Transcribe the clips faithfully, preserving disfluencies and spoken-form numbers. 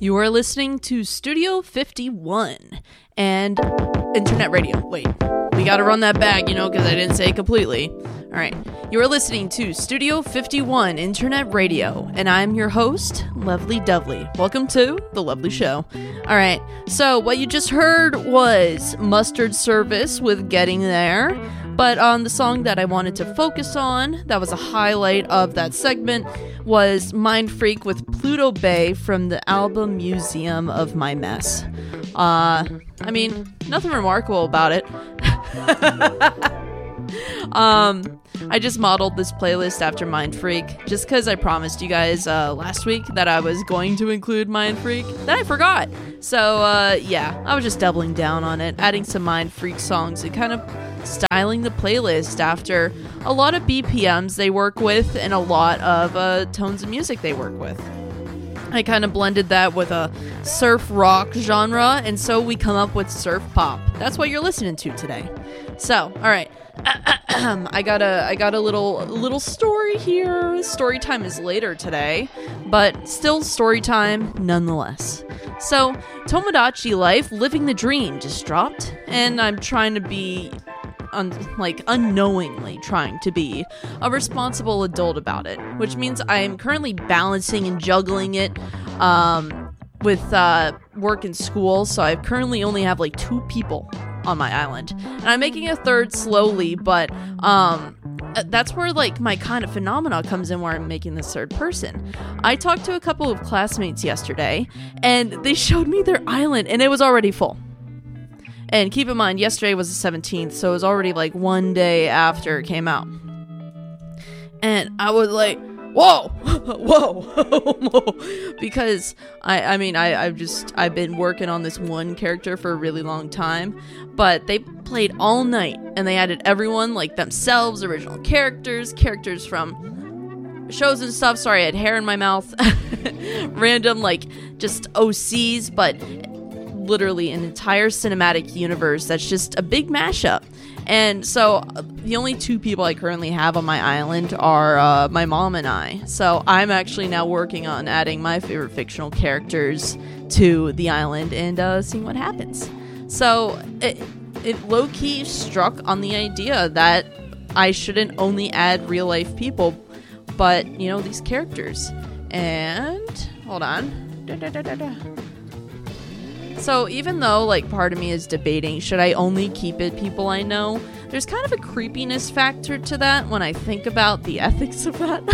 You are listening to Studio fifty-one and Internet Radio. Wait, we gotta run that back, you know, because I didn't say it completely. Alright, you are listening to Studio fifty-one Internet Radio, and I'm your host, Lovely Dovely. Welcome to The Lovely Show. Alright, so what you just heard was Mustard Service with Getting There, but um, the song that I wanted to focus on, that was a highlight of that segment, was Mind Freak with Pluto Bay from the album Museum of My Mess. Uh, I mean, nothing remarkable about it. um, I just modeled this playlist after Mind Freak, just because I promised you guys uh, last week that I was going to include Mind Freak. Then I forgot. So, uh, yeah, I was just doubling down on it, adding some Mind Freak songs and kind of styling the playlist after a lot of B P Ms they work with and a lot of uh, tones of music they work with. I kind of blended that with a surf rock genre, and so we come up with surf pop. That's what you're listening to today. So, all right. I got a I got a little little story here. Story time is later today, but still story time nonetheless. So, Tomodachi Life Living the Dream just dropped, and I'm trying to be un- like unknowingly trying to be a responsible adult about it, which means I am currently balancing and juggling it um, with uh, work and school. So I currently only have like two people on my island, and I'm making a third slowly, but um that's where like my kind of phenomena comes in, where I'm making this third person. I talked to a couple of classmates yesterday, and they showed me their island, and it was already full. And keep in mind, yesterday was the seventeenth, so it was already like one day after it came out. And I was like, whoa, whoa, whoa, because I, I mean, I, I've just, I've been working on this one character for a really long time, but they played all night, and they added everyone, like themselves, original characters, characters from shows and stuff. Sorry, I had hair in my mouth. Random, like, just O Cs, but literally an entire cinematic universe that's just a big mashup. And so uh, the only two people I currently have on my island are uh, my mom and I. So I'm actually now working on adding my favorite fictional characters to the island and uh, seeing what happens. So it, it low-key struck on the idea that I shouldn't only add real-life people, but, you know, these characters. And, hold on. Da, da, da, da, da. So even though, like, part of me is debating, should I only keep it people I know, there's kind of a creepiness factor to that when I think about the ethics of that.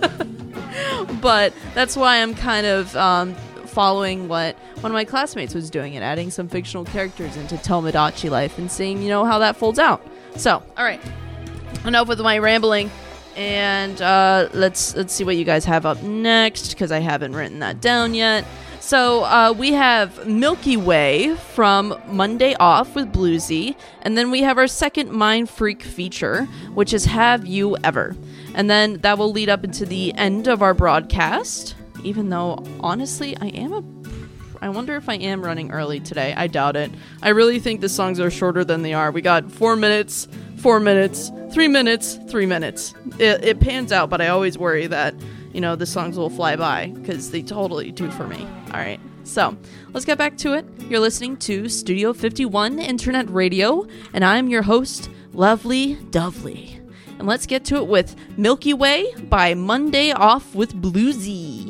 But that's why I'm kind of um, following what one of my classmates was doing and adding some fictional characters into Tomodachi Life and seeing, you know, how that folds out. So, all right. Enough with my rambling. And uh, let's, let's see what you guys have up next, because I haven't written that down yet. So uh, we have Milky Way from Monday Off with Bluesy, and then we have our second Mind Freak feature, which is Have You Ever? And then that will lead up into the end of our broadcast, even though, honestly, I am a... I wonder if I am running early today. I doubt it. I really think the songs are shorter than they are. We got four minutes, four minutes, three minutes, three minutes. It, it pans out, but I always worry that, you know, the songs will fly by, because they totally do for me. All right, so let's get back to it. You're listening to Studio fifty-one Internet Radio, and I'm your host, Lovely Dovely. And let's get to it with Milky Way by Monday Off with Bluesy.